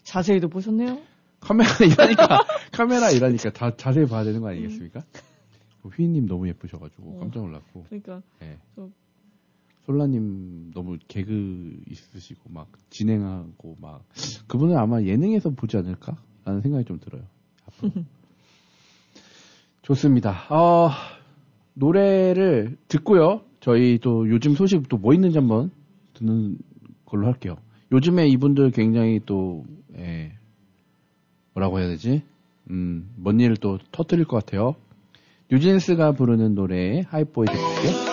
자세히도 보셨네요. 카메라 일하니까 다 자세히 봐야 되는 거 아니겠습니까? 휘인님 너무 예쁘셔가지고 깜짝 놀랐고. 그러니까. 네. 솔라님 너무 개그 있으시고 막 진행하고 막 그분은 아마 예능에서 보지 않을까? 라는 생각이 좀 들어요. 앞으로. 좋습니다. 노래를 듣고요. 저희 또 요즘 소식 또 뭐 있는지 한번 듣는 걸로 할게요. 요즘에 이분들 굉장히 또 뭐라고 해야 되지? 뭔 일을 또 터뜨릴 것 같아요. 뉴진스가 부르는 노래 하이보이 듣을게요.